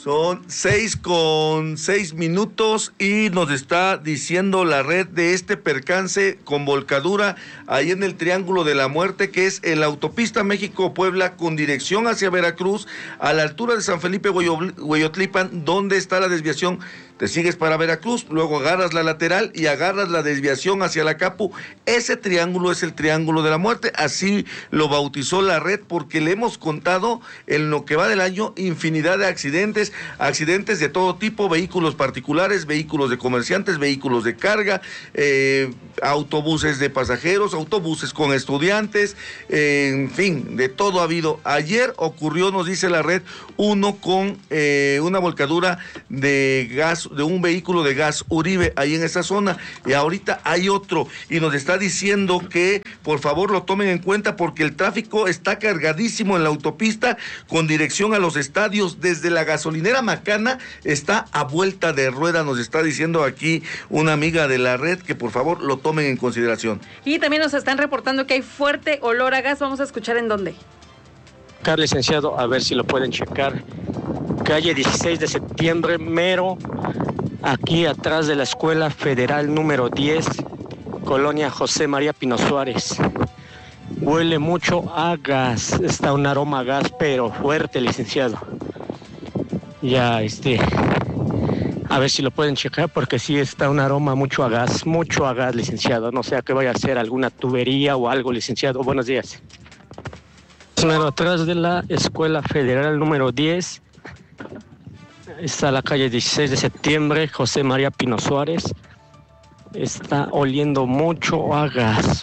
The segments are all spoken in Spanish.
Son 6:06 y nos está diciendo la red de este percance con volcadura ahí en el Triángulo de la Muerte, que es en la autopista México-Puebla con dirección hacia Veracruz, a la altura de San Felipe Hueyotlipan, donde está la desviación. Te sigues para Veracruz, luego agarras la lateral y agarras la desviación hacia la Capu. Ese triángulo es el Triángulo de la Muerte, así lo bautizó la red, porque le hemos contado en lo que va del año infinidad de accidentes de todo tipo, vehículos particulares, vehículos de comerciantes, vehículos de carga, autobuses de pasajeros, autobuses con estudiantes, en fin, de todo ha habido. Ayer ocurrió, nos dice la red, uno con una volcadura de gas, de un vehículo de gas Uribe ahí en esa zona, y ahorita hay otro, y nos está diciendo que por favor lo tomen en cuenta porque el tráfico está cargadísimo en la autopista con dirección a los estadios. Desde la gasolinera Macana está a vuelta de rueda, nos está diciendo aquí una amiga de la red, que por favor lo tomen en consideración. Y también nos están reportando que hay fuerte olor a gas. Vamos a escuchar en dónde. Licenciado, a ver si lo pueden checar. Calle 16 de septiembre, mero aquí atrás de la Escuela Federal número 10, Colonia José María Pino Suárez. Huele mucho a gas, está un aroma a gas, pero fuerte, licenciado. Ya, a ver si lo pueden checar, porque sí está un aroma mucho a gas, licenciado. No sé a qué vaya a ser, alguna tubería o algo, licenciado. Buenos días. Mero atrás de la Escuela Federal número 10, está la calle 16 de septiembre, José María Pino Suárez. Está oliendo mucho a gas.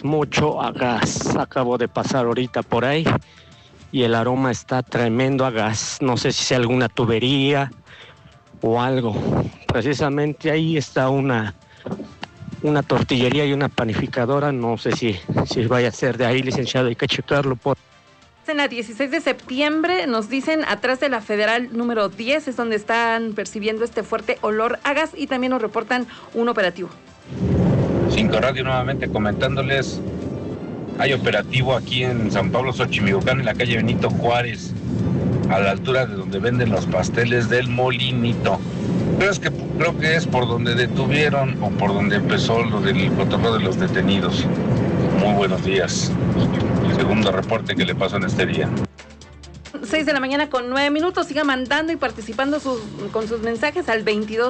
Acabo de pasar ahorita por ahí y el aroma está tremendo a gas. No sé si sea alguna tubería o algo. Precisamente ahí está una tortillería y una panificadora. No sé si vaya a ser de ahí, licenciado. Hay que checarlo por... En la 16 de septiembre, nos dicen, atrás de la Federal número 10, es donde están percibiendo este fuerte olor a gas, y también nos reportan un operativo. 5 Radio nuevamente comentándoles, hay operativo aquí en San Pablo Xochimilcán, en la calle Benito Juárez, a la altura de donde venden los pasteles del Molinito. Creo que es por donde detuvieron o por donde empezó lo del cotorreo de los detenidos. Muy buenos días. Segundo reporte que le pasó en este día. 6 de la mañana con 9 minutos. Siga mandando y participando con sus mensajes al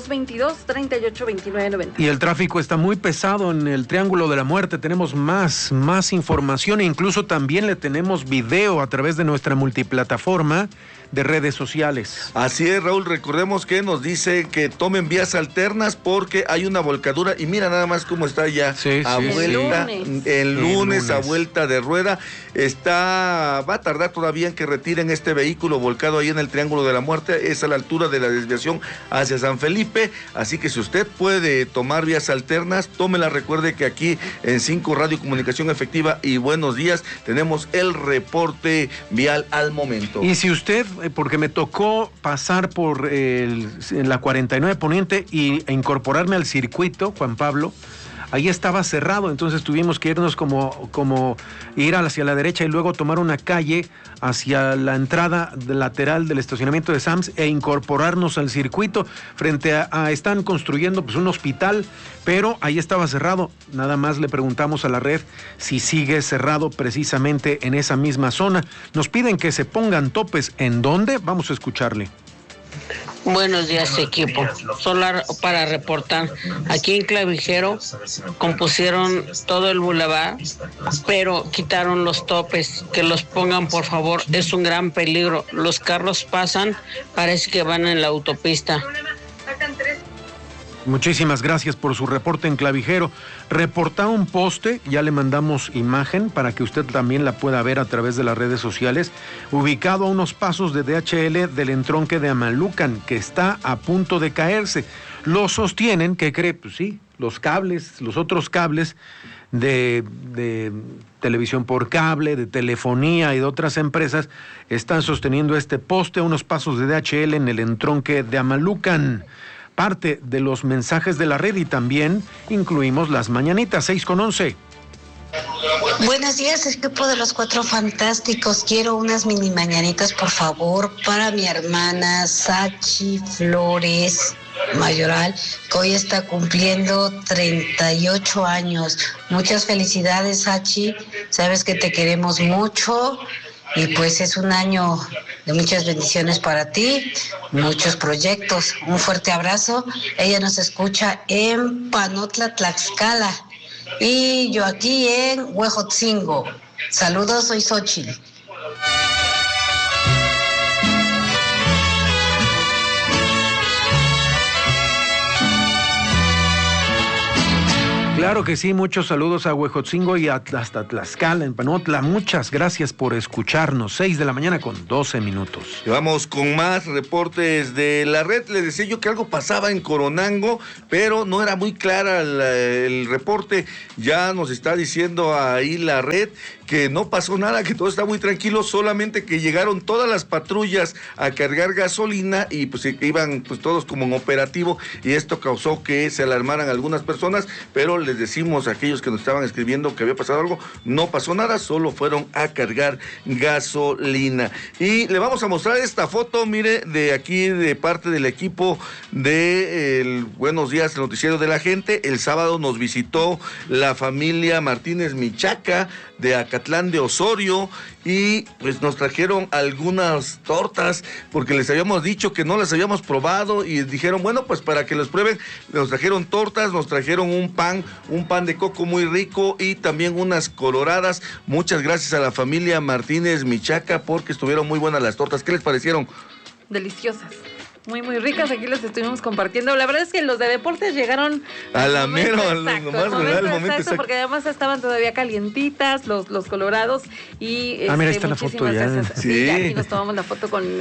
2222-382990. Y el tráfico está muy pesado en el Triángulo de la Muerte. Tenemos más información e incluso también le tenemos video a través de nuestra multiplataforma de redes sociales. Así es, Raúl, recordemos que nos dice que tomen vías alternas porque hay una volcadura y mira nada más cómo está ya vuelta, el lunes a vuelta de rueda. Va a tardar todavía en que retiren este vehículo volcado ahí en el Triángulo de la Muerte, es a la altura de la desviación hacia San Felipe, así que si usted puede tomar vías alternas, tómela. Recuerde que aquí en 5 Radio Comunicación Efectiva y Buenos Días tenemos el reporte vial al momento. Y si usted, porque me tocó pasar por la 49 Poniente e incorporarme al circuito, Juan Pablo, ahí estaba cerrado, entonces tuvimos que irnos como ir hacia la derecha y luego tomar una calle hacia la entrada lateral del estacionamiento de Sams e incorporarnos al circuito. Frente a están construyendo un hospital, pero ahí estaba cerrado. Nada más le preguntamos a la red si sigue cerrado precisamente en esa misma zona. Nos piden que se pongan topes. ¿En dónde? Vamos a escucharle. Buenos días, equipo. Solo para reportar, aquí en Clavijero compusieron todo el bulevar, pero quitaron los topes. Que los pongan, por favor, es un gran peligro. Los carros pasan, parece que van en la autopista. Muchísimas gracias por su reporte en Clavijero. Reporta un poste, ya le mandamos imagen para que usted también la pueda ver a través de las redes sociales, ubicado a unos pasos de DHL del entronque de Amalucan, que está a punto de caerse. Lo sostienen, ¿qué cree? Pues sí, los otros cables de televisión por cable, de telefonía y de otras empresas están sosteniendo este poste a unos pasos de DHL en el entronque de Amalucan. Parte de los mensajes de la red y también incluimos las mañanitas, 6:11. Buenos días, equipo de los Cuatro Fantásticos. Quiero unas mini mañanitas, por favor, para mi hermana Sachi Flores Mayoral, que hoy está cumpliendo 38 años. Muchas felicidades, Sachi. Sabes que te queremos mucho y pues es un año de muchas bendiciones para ti, muchos proyectos. Un fuerte abrazo. Ella nos escucha en Panotla, Tlaxcala. Y yo aquí en Huejotzingo. Saludos, soy Xochitl. Claro que sí, muchos saludos a Huejotzingo y hasta Tlaxcala, en Panotla. Muchas gracias por escucharnos. 6:12 a.m. Y vamos con más reportes de la red. Les decía yo que algo pasaba en Coronango, pero no era muy clara el reporte. Ya nos está diciendo ahí la red que no pasó nada, que todo está muy tranquilo, solamente que llegaron todas las patrullas a cargar gasolina y pues iban pues todos como en operativo, y esto causó que se alarmaran algunas personas, pero les decimos a aquellos que nos estaban escribiendo que había pasado algo, no pasó nada, solo fueron a cargar gasolina. Y le vamos a mostrar esta foto, mire, de aquí de parte del equipo de el Buenos Días, el noticiero de la gente. El sábado nos visitó la familia Martínez Michaca de Acatlán de Osorio y pues nos trajeron algunas tortas porque les habíamos dicho que no las habíamos probado y dijeron, bueno, pues para que los prueben, nos trajeron tortas, nos trajeron un pan de coco muy rico y también unas coloradas. Muchas gracias a la familia Martínez Michaca porque estuvieron muy buenas las tortas. ¿Qué les parecieron? Deliciosas. Muy, muy ricas, aquí las estuvimos compartiendo. La verdad es que los de deportes llegaron a la mero, al momento exacto, porque además estaban todavía calientitas, los colorados y mira, está la foto ya. Gracias. Sí, aquí nos tomamos la foto con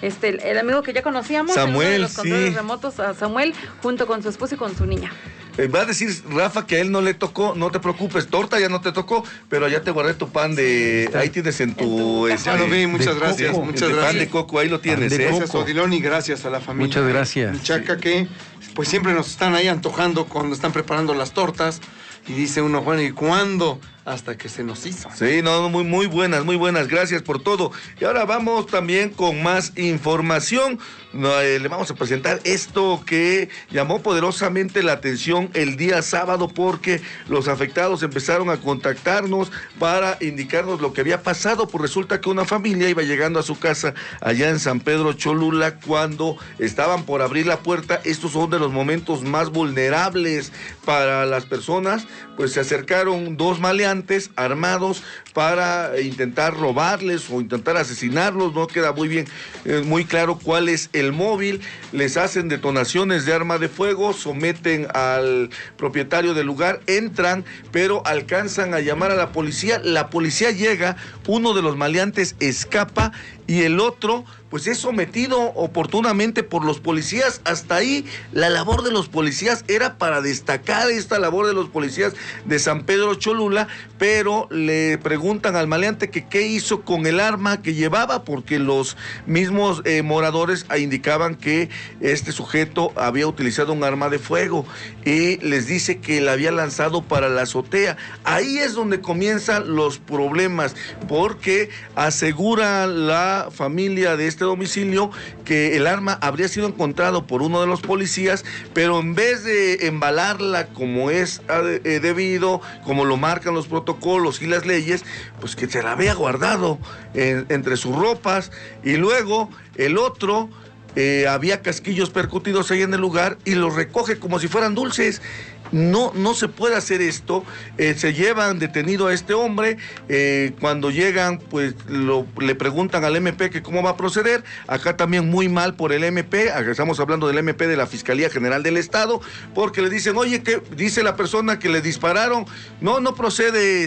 el amigo que ya conocíamos, Samuel, de los controles remotos, a Samuel, junto con su esposa y con su niña. Va a decir Rafa que a él no le tocó, no te preocupes, torta ya no te tocó, pero ya te guardé tu pan de, ahí tienes en tu... Ya lo vi, muchas gracias, muchas gracias. Pan de coco, ahí lo tienes. Gracias, Odilon, y gracias a la familia. Muchas gracias. Michaca, que pues siempre nos están ahí antojando cuando están preparando las tortas, y dice uno, bueno, ¿y cuándo? Hasta que se nos hizo. Sí, no, muy buenas, gracias por todo. Y ahora vamos también con más información. Le vamos a presentar esto que llamó poderosamente la atención el día sábado porque los afectados empezaron a contactarnos para indicarnos lo que había pasado. Pues resulta que una familia iba llegando a su casa allá en San Pedro Cholula cuando estaban por abrir la puerta. Estos son de los momentos más vulnerables para las personas, pues se acercaron dos maleantes armados para intentar robarles o intentar asesinarlos. No queda muy claro cuál es el móvil. Les hacen detonaciones de arma de fuego, someten al propietario del lugar, entran, pero alcanzan a llamar a la policía. La policía llega, uno de los maleantes escapa y el otro pues es sometido oportunamente por los policías. Hasta ahí la labor de los policías era para destacar esta labor de los policías de San Pedro Cholula, pero le preguntan al maleante que qué hizo con el arma que llevaba, porque los mismos moradores indicaban que este sujeto había utilizado un arma de fuego y les dice que la había lanzado para la azotea. Ahí es donde comienzan los problemas, porque asegura la familia de este domicilio que el arma habría sido encontrado por uno de los policías, pero en vez de embalarla como es debido, como lo marcan los protocolos y las leyes, pues que se la había guardado entre sus ropas. Y luego el otro había casquillos percutidos ahí en el lugar y los recoge como si fueran dulces. No se puede hacer esto. Se llevan detenido a este hombre. Cuando llegan, pues le preguntan al MP que cómo va a proceder. Acá también muy mal por el MP. Estamos hablando del MP de la Fiscalía General del Estado, porque le dicen, oye, ¿qué dice la persona que le dispararon? No procede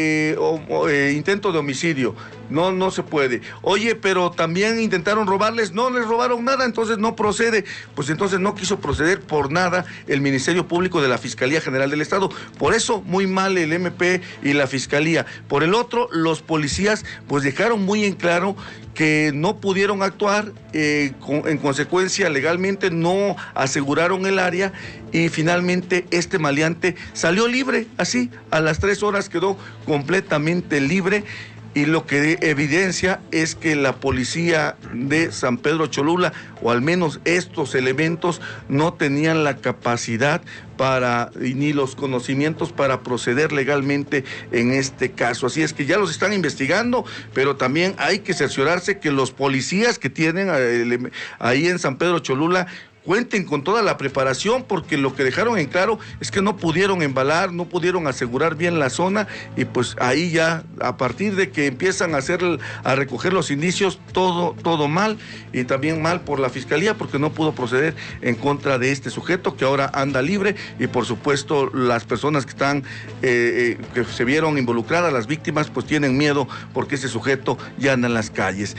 intento de homicidio. No se puede. Oye, pero también intentaron robarles. No les robaron nada, entonces no procede. Pues entonces no quiso proceder por nada el Ministerio Público de la Fiscalía General del Estado. Por eso, muy mal el MP y la Fiscalía. Por el otro, los policías pues dejaron muy en claro que no pudieron actuar, en consecuencia legalmente no aseguraron el área y finalmente este maleante salió libre, así, a las 3 horas quedó completamente libre. Y lo que evidencia es que la policía de San Pedro Cholula, o al menos estos elementos, no tenían la capacidad ni los conocimientos para proceder legalmente en este caso. Así es que ya los están investigando, pero también hay que cerciorarse que los policías que tienen ahí en San Pedro Cholula cuenten con toda la preparación, porque lo que dejaron en claro es que no pudieron embalar, no pudieron asegurar bien la zona, y pues ahí ya, a partir de que empiezan a recoger los indicios, todo mal, y también mal por la Fiscalía, porque no pudo proceder en contra de este sujeto, que ahora anda libre, y por supuesto las personas que están, que se vieron involucradas, las víctimas, pues tienen miedo, porque ese sujeto ya anda en las calles.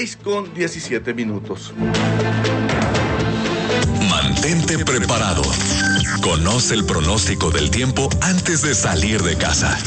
6:17. Mantente preparado. Conoce el pronóstico del tiempo antes de salir de casa.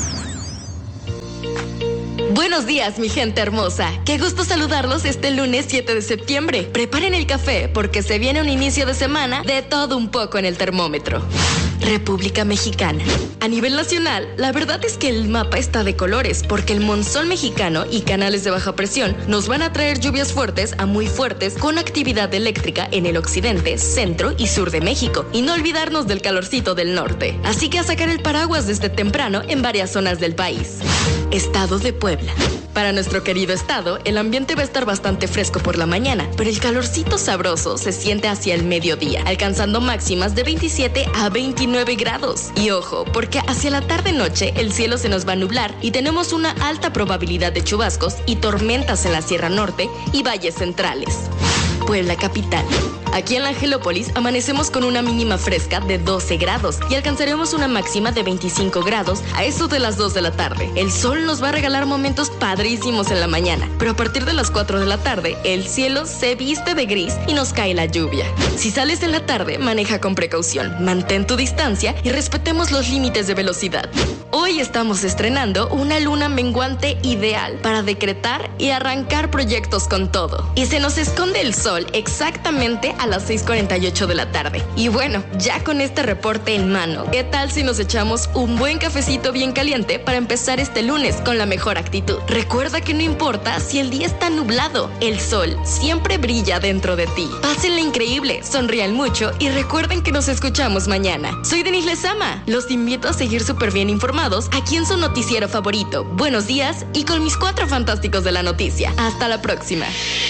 Buenos días, mi gente hermosa. Qué gusto saludarlos este lunes 7 de septiembre. Preparen el café porque se viene un inicio de semana de todo un poco en el termómetro. República Mexicana. A nivel nacional, la verdad es que el mapa está de colores porque el monzón mexicano y canales de baja presión nos van a traer lluvias fuertes a muy fuertes con actividad eléctrica en el occidente, centro y sur de México. Y no olvidarnos del calorcito del norte. Así que a sacar el paraguas desde temprano en varias zonas del país. Estado de Puebla. Para nuestro querido estado, el ambiente va a estar bastante fresco por la mañana, pero el calorcito sabroso se siente hacia el mediodía, alcanzando máximas de 27 a 29 grados. Y ojo, porque hacia la tarde-noche el cielo se nos va a nublar y tenemos una alta probabilidad de chubascos y tormentas en la Sierra Norte y valles centrales. Puebla capital. Aquí en la Angelópolis amanecemos con una mínima fresca de 12 grados y alcanzaremos una máxima de 25 grados a eso de las 2 de la tarde. El sol nos va a regalar momentos padrísimos en la mañana, pero a partir de las 4 de la tarde el cielo se viste de gris y nos cae la lluvia. Si sales en la tarde, maneja con precaución, mantén tu distancia y respetemos los límites de velocidad. Hoy estamos estrenando una luna menguante ideal para decretar y arrancar proyectos con todo. Y se nos esconde el sol exactamente a las 6:48 de la tarde. Y bueno, ya con este reporte en mano, ¿qué tal si nos echamos un buen cafecito bien caliente para empezar este lunes con la mejor actitud? Recuerda que no importa si el día está nublado, el sol siempre brilla dentro de ti. Pásenla increíble, sonrían mucho y recuerden que nos escuchamos mañana. Soy Denise Lezama. Los invito a seguir súper bien informados aquí en su noticiero favorito. Buenos días y con mis 4 fantásticos de la noticia. Hasta la próxima.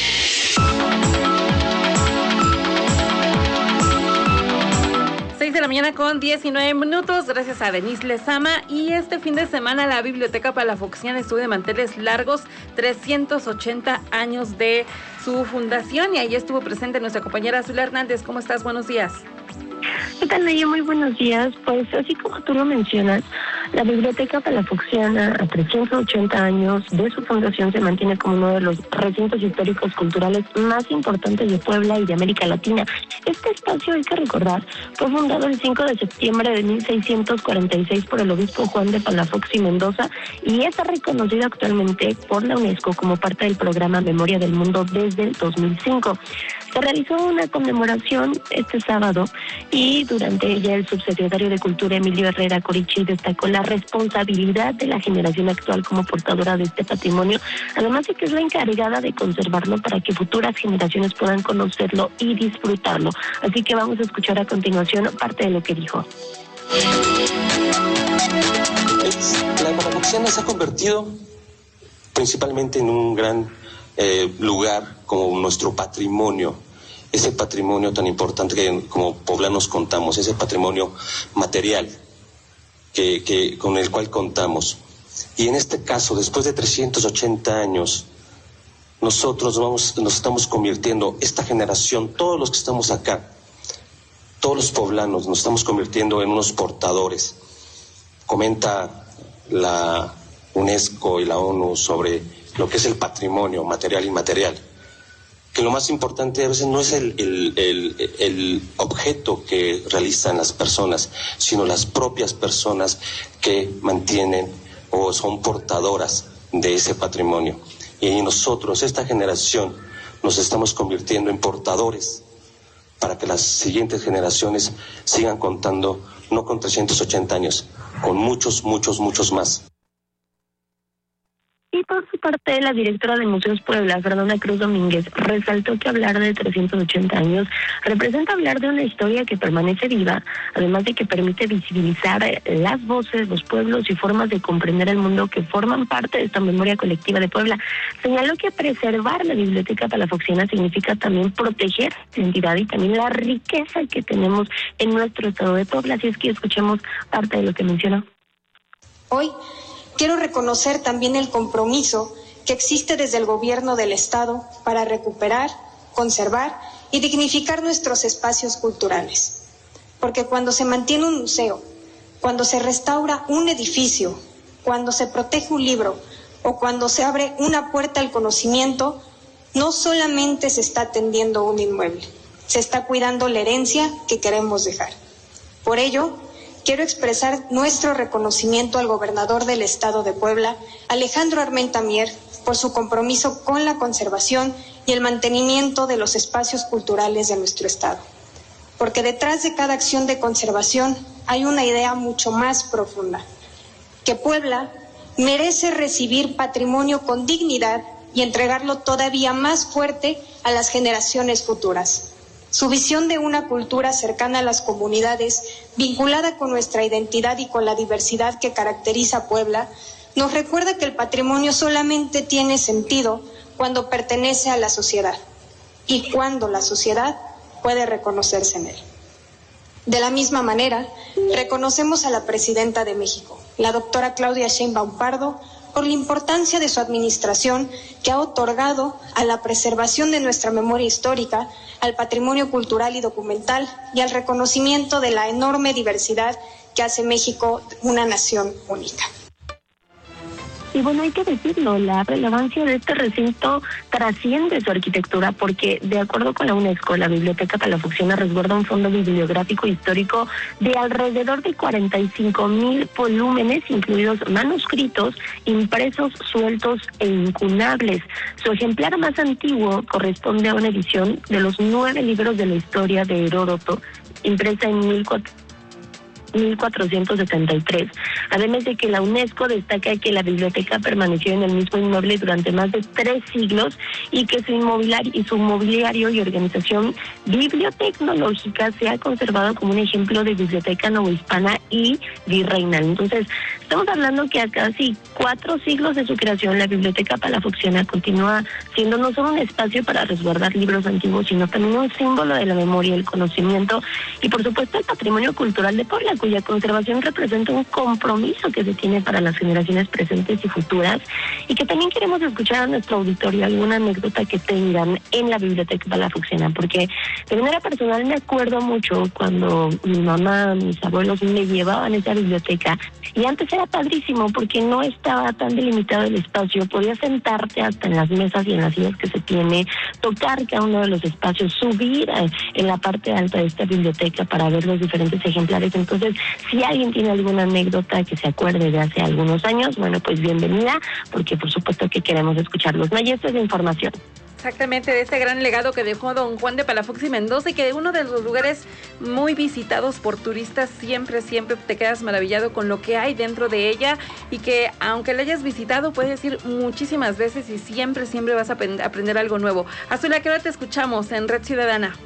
6:19. Gracias a Denise Lezama. Y este fin de semana la Biblioteca Palafoxiana estuvo de manteles largos, 380 años de su fundación, y ahí estuvo presente nuestra compañera Azul Hernández. ¿Cómo estás? Buenos días. ¿Qué tal, Nayo? Muy buenos días. Pues así como tú lo mencionas, la Biblioteca Palafoxiana, a 380 años de su fundación, se mantiene como uno de los recintos históricos culturales más importantes de Puebla y de América Latina. Este espacio, hay que recordar, fue fundado el 5 de septiembre de 1646 por el obispo Juan de Palafox y Mendoza y está reconocido actualmente por la UNESCO como parte del programa Memoria del Mundo desde el 2005. Se realizó una conmemoración este sábado y durante ella el subsecretario de Cultura Emilio Herrera Corichi destacó la responsabilidad de la generación actual como portadora de este patrimonio, además de que es la encargada de conservarlo para que futuras generaciones puedan conocerlo y disfrutarlo. Así que vamos a escuchar a continuación parte de lo que dijo. La Palafoxiana se ha convertido principalmente en un gran lugar como nuestro patrimonio, ese patrimonio tan importante que como poblanos contamos, ese patrimonio material que con el cual contamos. Y en este caso, después de 380 años, nosotros nos estamos convirtiendo, esta generación, todos los que estamos acá, todos los poblanos, nos estamos convirtiendo en unos portadores. Comenta la UNESCO y la ONU sobre lo que es el patrimonio material e inmaterial. que lo más importante a veces no es el objeto que realizan las personas, sino las propias personas que mantienen o son portadoras de ese patrimonio. Y nosotros, esta generación, nos estamos convirtiendo en portadores para que las siguientes generaciones sigan contando, no con 380 años, con muchos, muchos, muchos más. Y por su parte, la directora de Museos Puebla, Fernanda Cruz Domínguez, resaltó que hablar de 380 años representa hablar de una historia que permanece viva, además de que permite visibilizar las voces, los pueblos y formas de comprender el mundo que forman parte de esta memoria colectiva de Puebla. Señaló que preservar la Biblioteca Palafoxiana significa también proteger la identidad y también la riqueza que tenemos en nuestro estado de Puebla. Así es que escuchemos parte de lo que mencionó. Hoy quiero reconocer también el compromiso que existe desde el gobierno del Estado para recuperar, conservar y dignificar nuestros espacios culturales. Porque cuando se mantiene un museo, cuando se restaura un edificio, cuando se protege un libro o cuando se abre una puerta al conocimiento, no solamente se está atendiendo un inmueble, se está cuidando la herencia que queremos dejar. Por ello, quiero expresar nuestro reconocimiento al gobernador del Estado de Puebla, Alejandro Armenta Mier, por su compromiso con la conservación y el mantenimiento de los espacios culturales de nuestro Estado. Porque detrás de cada acción de conservación hay una idea mucho más profunda, que Puebla merece recibir patrimonio con dignidad y entregarlo todavía más fuerte a las generaciones futuras. Su visión de una cultura cercana a las comunidades, vinculada con nuestra identidad y con la diversidad que caracteriza a Puebla, nos recuerda que el patrimonio solamente tiene sentido cuando pertenece a la sociedad y cuando la sociedad puede reconocerse en él. De la misma manera, reconocemos a la presidenta de México, la doctora Claudia Sheinbaum Pardo, por la importancia de su administración que ha otorgado a la preservación de nuestra memoria histórica, al patrimonio cultural y documental y al reconocimiento de la enorme diversidad que hace México una nación única. Y bueno, hay que decirlo, la relevancia de este recinto trasciende su arquitectura porque, de acuerdo con la UNESCO, la Biblioteca Palafoxiana resguarda un fondo bibliográfico histórico de alrededor de 45,000 volúmenes, incluidos manuscritos, impresos, sueltos e incunables. Su ejemplar más antiguo corresponde a una edición de los 9 libros de la historia de Heródoto, impresa en 1473. Además de que la UNESCO destaca que la biblioteca permaneció en el mismo inmueble durante más de 3 siglos y que su mobiliario y organización bibliotecnológica se ha conservado como un ejemplo de biblioteca novohispana y virreinal. Entonces, estamos hablando que a casi 4 siglos de su creación, la Biblioteca Palafoxiana continúa siendo no solo un espacio para resguardar libros antiguos, sino también un símbolo de la memoria, el conocimiento y, por supuesto, el patrimonio cultural de Puebla, cuya conservación representa un compromiso que se tiene para las generaciones presentes y futuras, y que también queremos escuchar a nuestro auditorio alguna anécdota que tengan en la Biblioteca Palafoxiana, porque de manera personal me acuerdo mucho cuando mi mamá, mis abuelos me llevaban a esa biblioteca, y antes era padrísimo porque no estaba tan delimitado el espacio, podías sentarte hasta en las mesas y en las sillas que se tiene, tocar cada uno de los espacios, subir en la parte alta de esta biblioteca para ver los diferentes ejemplares. Entonces, si alguien tiene alguna anécdota que se acuerde de hace algunos años, bueno, pues bienvenida, porque por supuesto que queremos escucharlos. Naya, esta es la información. Exactamente, de este gran legado que dejó don Juan de Palafox y Mendoza, y que uno de los lugares muy visitados por turistas, siempre te quedas maravillado con lo que hay dentro de ella, y que aunque la hayas visitado, puedes ir muchísimas veces y siempre vas a aprender algo nuevo. Azul, ¿a qué hora te escuchamos en Red Ciudadana?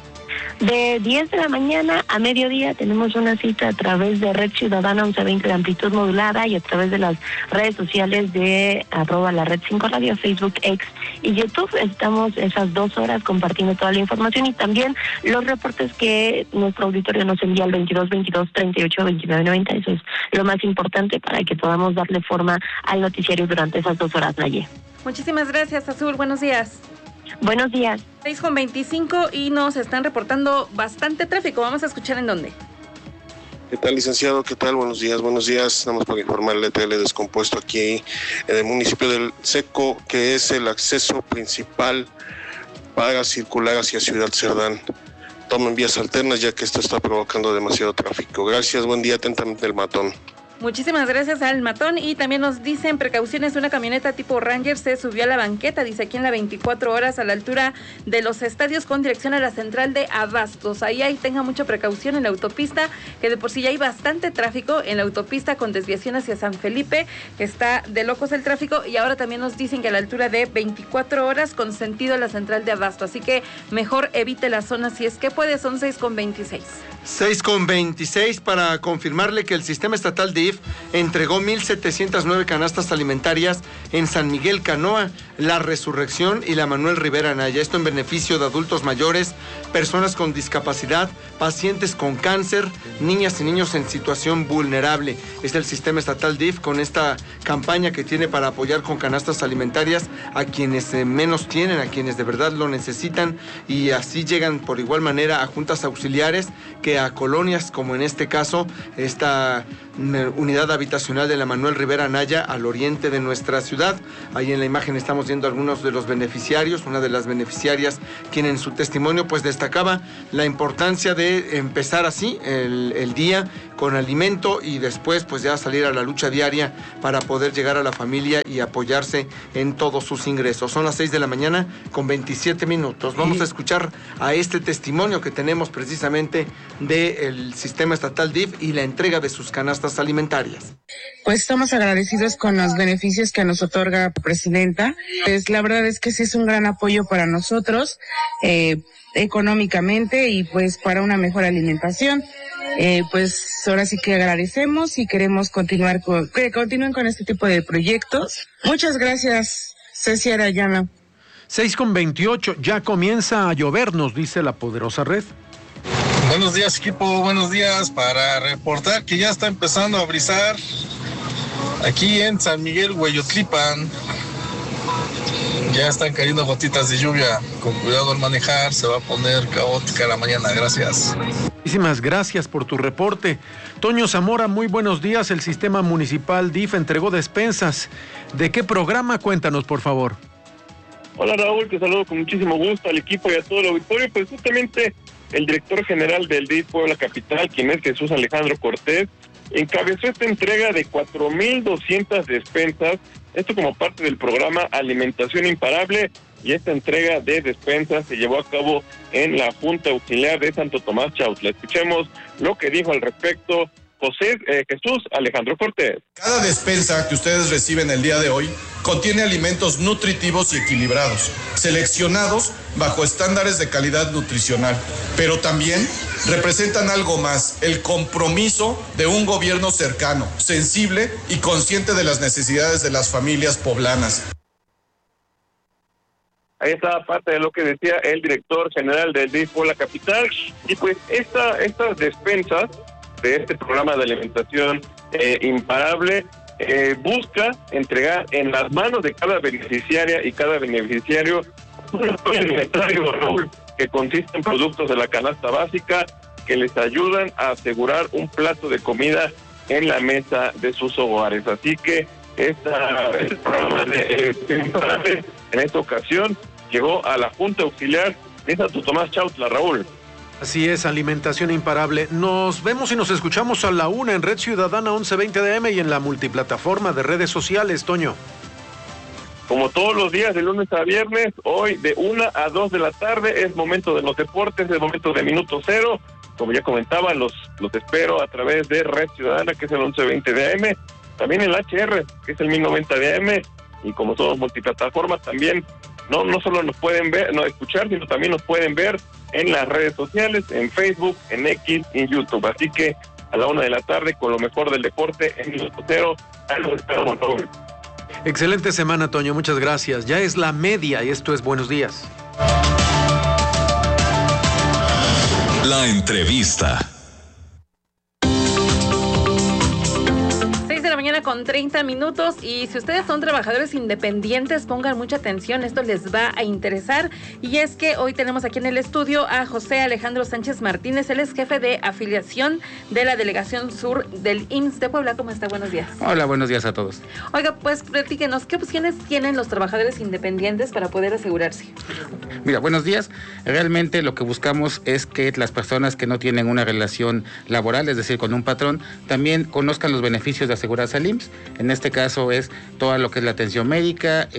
De 10 de la mañana a mediodía tenemos una cita a través de Red Ciudadana 1120 de amplitud modulada y a través de las redes sociales de @la Red 5 Radio, Facebook, X y YouTube. Estamos esas 2 horas compartiendo toda la información y también los reportes que nuestro auditorio nos envía al 22 22 38 29 90. Eso es lo más importante para que podamos darle forma al noticiario durante esas 2 horas, Naye. Muchísimas gracias, Azul. Buenos días. Buenos días. 6:25 y nos están reportando bastante tráfico. Vamos a escuchar en dónde. ¿Qué tal, licenciado? ¿Qué tal? Buenos días. Nada más para informarle, TL descompuesto aquí en el municipio del Seco, que es el acceso principal para circular hacia Ciudad Cerdán. Tomen vías alternas ya que esto está provocando demasiado tráfico. Gracias, buen día, atentamente el Matón. Muchísimas gracias al Matón. Y también nos dicen precauciones, una camioneta tipo Ranger se subió a la banqueta, dice aquí en la 24 horas a la altura de los estadios con dirección a la central de Abastos. Ahí tenga mucha precaución en la autopista, que de por sí ya hay bastante tráfico en la autopista con desviación hacia San Felipe, que está de locos el tráfico, y ahora también nos dicen que a la altura de 24 horas con sentido a la central de Abasto. Así que mejor evite la zona si es que puede. Son 6:26. 6:26 para confirmarle que el sistema estatal DIF entregó 1,709 canastas alimentarias en San Miguel Canoa, La Resurrección y la Manuel Rivera Anaya. Esto en beneficio de adultos mayores, personas con discapacidad, pacientes con cáncer, niñas y niños en situación vulnerable. Es el sistema estatal DIF con esta campaña que tiene para apoyar con canastas alimentarias a quienes menos tienen, a quienes de verdad lo necesitan, y así llegan por igual manera a juntas auxiliares que a colonias, como en este caso, esta unidad habitacional de la Manuel Rivera Anaya al oriente de nuestra ciudad. Ahí en la imagen estamos viendo algunos de los beneficiarios. Una de las beneficiarias, quien en su testimonio pues destacaba la importancia de empezar así el día con alimento y después pues ya salir a la lucha diaria para poder llegar a la familia y apoyarse en todos sus ingresos. Son las 6:27 a.m. Vamos a escuchar a este testimonio que tenemos precisamente del sistema estatal DIF y la entrega de sus canastas alimentarias. Pues estamos agradecidos con los beneficios que nos otorga Presidenta. Pues la verdad es que sí es un gran apoyo para nosotros, económicamente y pues para una mejor alimentación. Pues ahora sí que agradecemos y queremos que continúen con este tipo de proyectos. Muchas gracias, Ceci Arayana. 6:28, ya comienza a llover, nos dice la poderosa red. Buenos días, equipo, buenos días, para reportar que ya está empezando a brisar aquí en San Miguel, Hueyotlipan. Ya están cayendo gotitas de lluvia, con cuidado al manejar, se va a poner caótica la mañana, gracias. Muchísimas gracias por tu reporte. Toño Zamora, muy buenos días, el sistema municipal DIF entregó despensas. ¿De qué programa? Cuéntanos, por favor. Hola Raúl, te saludo con muchísimo gusto al equipo y a todo el auditorio. Pues justamente el director general del DIF Puebla Capital, quien es Jesús Alejandro Cortés, encabezó esta entrega de 4,200 despensas, esto como parte del programa Alimentación Imparable, y esta entrega de despensas se llevó a cabo en la Junta Auxiliar de Santo Tomás Chautla. Escuchemos lo que dijo al respecto Jesús Alejandro Cortés. Cada despensa que ustedes reciben el día de hoy contiene alimentos nutritivos y equilibrados, seleccionados bajo estándares de calidad nutricional, pero también representan algo más, el compromiso de un gobierno cercano, sensible y consciente de las necesidades de las familias poblanas. Ahí está parte de lo que decía el director general del DIF Puebla Capital, y pues estas despensas de este programa de alimentación imparable busca entregar en las manos de cada beneficiaria y cada beneficiario un apoyo alimentario, Raúl, que consiste en productos de la canasta básica que les ayudan a asegurar un plato de comida en la mesa de sus hogares. Así que el programa de imparable en esta ocasión llegó a la Junta Auxiliar de Santo Tomás Chautla, Raúl. Así es, alimentación imparable. Nos vemos y nos escuchamos a la 1 en Red Ciudadana 1120 AM y en la multiplataforma de redes sociales, Toño. Como todos los días, de lunes a viernes, hoy de 1 a 2 de la tarde es momento de los deportes, es momento de Minuto Cero. Como ya comentaba, los espero a través de Red Ciudadana, que es el 1120 de AM, también el HR, que es el 1090 de AM, y como somos multiplataformas, también no solo nos pueden escuchar, sino también nos pueden ver en las redes sociales, en Facebook, en X y en YouTube. Así que a la 1 de la tarde con lo mejor del deporte en Minuto Cero. Excelente semana, Toño, muchas gracias. Ya es la media y esto es Buenos Días. La entrevista. 1:30 y si ustedes son trabajadores independientes, pongan mucha atención, esto les va a interesar. Y es que hoy tenemos aquí en el estudio a José Alejandro Sánchez Martínez, él es jefe de afiliación de la Delegación Sur del IMSS de Puebla. ¿Cómo está? Buenos días. Hola, buenos días a todos. Oiga, pues platíquenos, ¿qué opciones tienen los trabajadores independientes para poder asegurarse? Mira, buenos días. Realmente lo que buscamos es que las personas que no tienen una relación laboral, es decir, con un patrón, también conozcan los beneficios de asegurarse al IMSS. En este caso es todo lo que es la atención médica,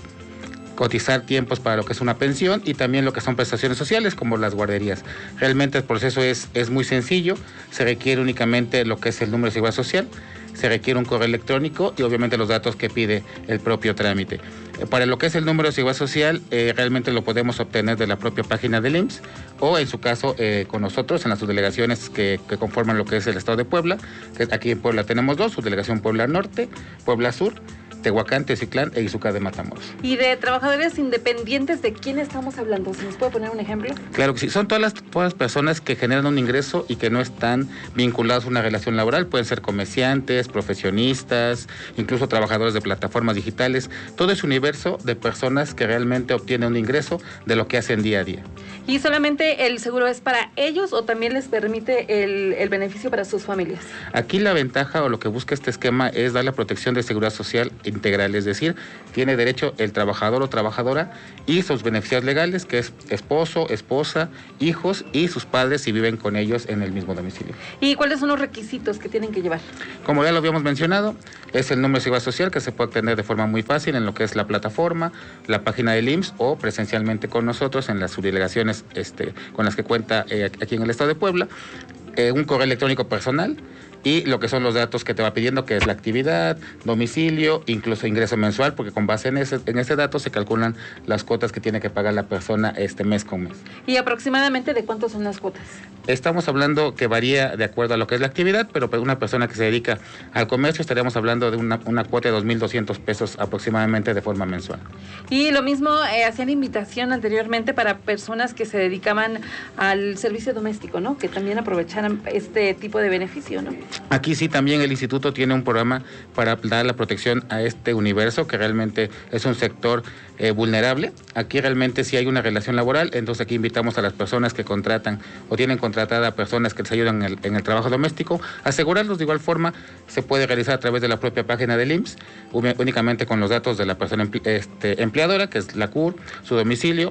cotizar tiempos para lo que es una pensión y también lo que son prestaciones sociales como las guarderías. Realmente el proceso es muy sencillo, se requiere únicamente lo que es el número de seguridad social, se requiere un correo electrónico y obviamente los datos que pide el propio trámite. Para lo que es el número de seguridad social, realmente lo podemos obtener de la propia página del IMSS o en su caso con nosotros en las subdelegaciones que conforman lo que es el estado de Puebla, que aquí en Puebla tenemos 2, subdelegación Puebla Norte, Puebla Sur, Tehuacán, Teciutlán e Izúcar de Matamoros. ¿Y de trabajadores independientes de quién estamos hablando? ¿Se nos puede poner un ejemplo? Claro que sí, son todas las personas que generan un ingreso y que no están vinculados a una relación laboral. Pueden ser comerciantes, profesionistas, incluso trabajadores de plataformas digitales. Todo ese universo de personas que realmente obtienen un ingreso de lo que hacen día a día. ¿Y solamente el seguro es para ellos o también les permite el beneficio para sus familias? Aquí la ventaja o lo que busca este esquema es dar la protección de seguridad social integral, es decir, tiene derecho el trabajador o trabajadora y sus beneficiarios legales, que es esposo, esposa, hijos y sus padres si viven con ellos en el mismo domicilio. ¿Y cuáles son los requisitos que tienen que llevar? Como ya lo habíamos mencionado, es el número de seguridad social que se puede obtener de forma muy fácil en lo que es la plataforma, la página del IMSS o presencialmente con nosotros en las subdelegaciones con las que cuenta aquí en el estado de Puebla, un correo electrónico personal y lo que son los datos que te va pidiendo, que es la actividad, domicilio, incluso ingreso mensual, porque con base en ese dato se calculan las cuotas que tiene que pagar la persona mes con mes. ¿Y aproximadamente de cuánto son las cuotas? Estamos hablando que varía de acuerdo a lo que es la actividad, pero para una persona que se dedica al comercio estaríamos hablando de una cuota de 2,200 pesos aproximadamente de forma mensual. Y lo mismo, hacían invitación anteriormente para personas que se dedicaban al servicio doméstico, ¿no? Que también aprovecharan este tipo de beneficio, ¿no? Aquí sí también el instituto tiene un programa para dar la protección a este universo que realmente es un sector vulnerable. Aquí realmente sí hay una relación laboral, entonces aquí invitamos a las personas que contratan o tienen contratada a personas que les ayudan en el trabajo doméstico, asegurarlos. De igual forma se puede realizar a través de la propia página del IMSS, únicamente con los datos de la persona empleadora, que es la CUR, su domicilio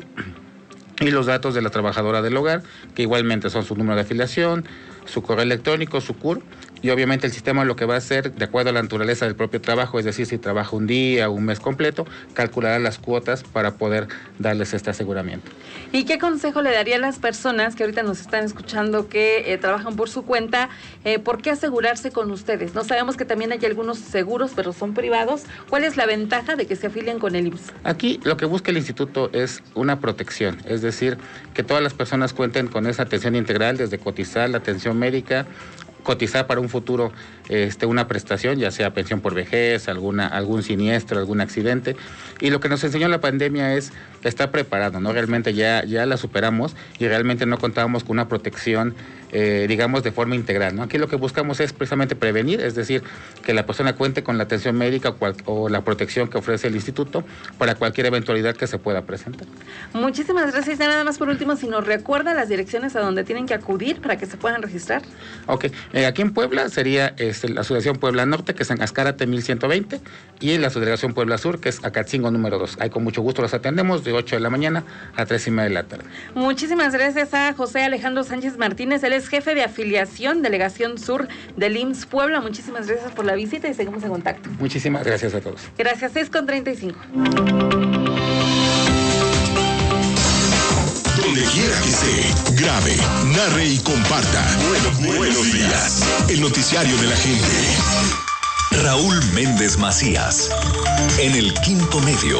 y los datos de la trabajadora del hogar, que igualmente son su número de afiliación, su correo electrónico, su CUR, y obviamente el sistema lo que va a hacer, de acuerdo a la naturaleza del propio trabajo, es decir, si trabaja un día o un mes completo, calculará las cuotas para poder darles este aseguramiento. ¿Y qué consejo le daría a las personas que ahorita nos están escuchando que trabajan por su cuenta? ¿Por qué asegurarse con ustedes? No sabemos que también hay algunos seguros, pero son privados. ¿Cuál es la ventaja de que se afilien con el IMSS? Aquí lo que busca el instituto es una protección, es decir, que todas las personas cuenten con esa atención integral, desde cotizar la atención médica, cotizar para un futuro una prestación, ya sea pensión por vejez, algún siniestro, algún accidente. Y lo que nos enseñó la pandemia es estar preparado, ¿no? Realmente ya la superamos y realmente no contábamos con una protección, digamos, de forma integral, ¿no? Aquí lo que buscamos es precisamente prevenir, es decir, que la persona cuente con la atención médica o la protección que ofrece el instituto para cualquier eventualidad que se pueda presentar. Muchísimas gracias. Ya nada más por último, si nos recuerda las direcciones a donde tienen que acudir para que se puedan registrar. Ok, aquí en Puebla sería la Asociación Puebla Norte, que es en Azcárate 1120, y la Subdelegación Puebla Sur, que es Acatzingo número 2. Ahí con mucho gusto los atendemos de 8 de la mañana a 3:30 de la tarde. Muchísimas gracias a José Alejandro Sánchez Martínez, él es jefe de afiliación, Delegación Sur del IMSS Puebla. Muchísimas gracias por la visita y seguimos en contacto. Muchísimas gracias a todos. Gracias, 6:35. Donde quiera que esté, grabe, narre y comparta. Buenos días. El noticiario de la gente. Raúl Méndez Macías, en el Quinto Medio.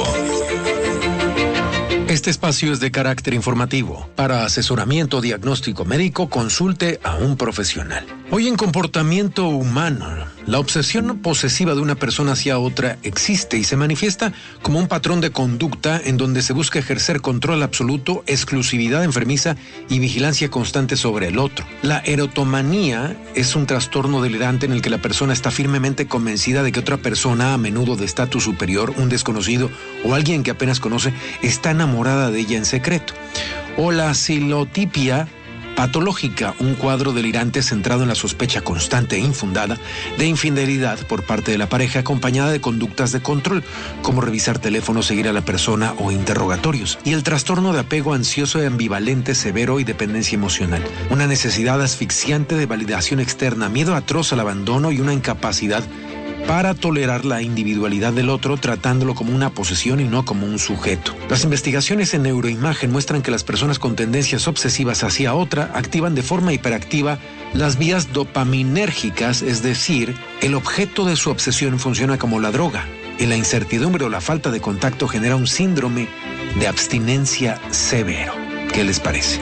Este espacio es de carácter informativo. Para asesoramiento diagnóstico médico, consulte a un profesional. Hoy en comportamiento humano, la obsesión posesiva de una persona hacia otra existe y se manifiesta como un patrón de conducta en donde se busca ejercer control absoluto, exclusividad enfermiza y vigilancia constante sobre el otro. La erotomanía es un trastorno delirante en el que la persona está firmemente convencida de que otra persona, a menudo de estatus superior, un desconocido o alguien que apenas conoce, está enamorada de ella en secreto. O la silotipia patológica, un cuadro delirante centrado en la sospecha constante e infundada de infidelidad por parte de la pareja, acompañada de conductas de control, como revisar teléfonos, seguir a la persona o interrogatorios. Y el trastorno de apego ansioso y ambivalente severo y dependencia emocional. Una necesidad asfixiante de validación externa, miedo atroz al abandono y una incapacidad para tolerar la individualidad del otro, tratándolo como una posesión y no como un sujeto. Las investigaciones en neuroimagen muestran que las personas con tendencias obsesivas hacia otra activan de forma hiperactiva las vías dopaminérgicas, es decir, el objeto de su obsesión funciona como la droga, y la incertidumbre o la falta de contacto genera un síndrome de abstinencia severo. ¿Qué les parece?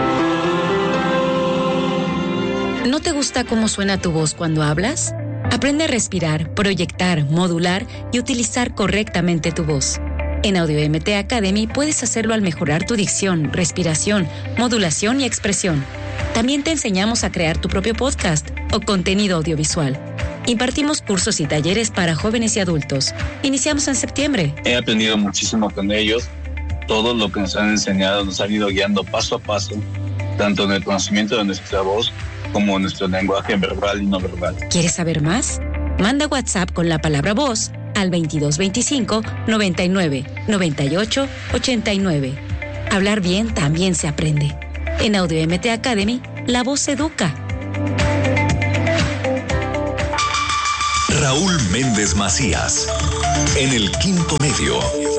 ¿No te gusta cómo suena tu voz cuando hablas? Aprende a respirar, proyectar, modular y utilizar correctamente tu voz. En Audio MT Academy puedes hacerlo al mejorar tu dicción, respiración, modulación y expresión. También te enseñamos a crear tu propio podcast o contenido audiovisual. Impartimos cursos y talleres para jóvenes y adultos. Iniciamos en septiembre. He aprendido muchísimo con ellos. Todo lo que nos han enseñado nos han ido guiando paso a paso, tanto en el conocimiento de nuestra voz como nuestro lenguaje verbal y no verbal. ¿Quieres saber más? Manda WhatsApp con la palabra voz al 2225 99 98 89. Hablar bien también se aprende. En Audio MT Academy, la voz educa. Raúl Méndez Macías, en el Quinto Medio.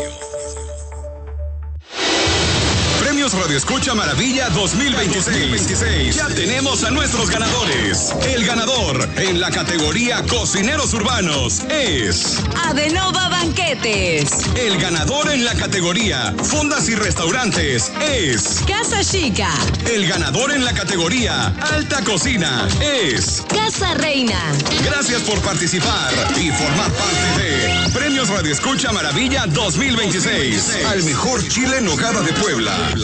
Radio Escucha Maravilla 2026. Ya tenemos a nuestros ganadores. El ganador en la categoría Cocineros Urbanos es Adenova Banquetes. El ganador en la categoría Fondas y Restaurantes es Casa Chica. El ganador en la categoría Alta Cocina es Casa Reina. Gracias por participar y formar parte de Premios Radio Escucha Maravilla 2026. Al mejor chile en nogada de Puebla.